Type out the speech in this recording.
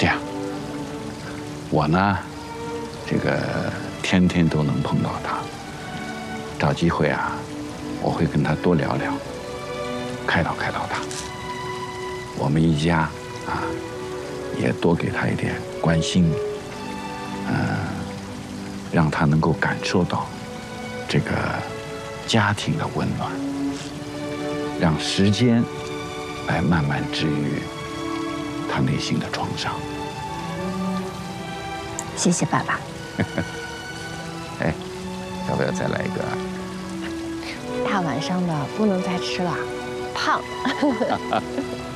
这样，我呢，这个天天都能碰到他，找机会啊，我会跟他多聊聊，开导开导他。我们一家啊，也多给他一点关心，让他能够感受到这个家庭的温暖，让时间来慢慢治愈他内心的创伤。 谢谢爸爸。 哎，要不要再来一个？ 大晚上的不能再吃了，胖。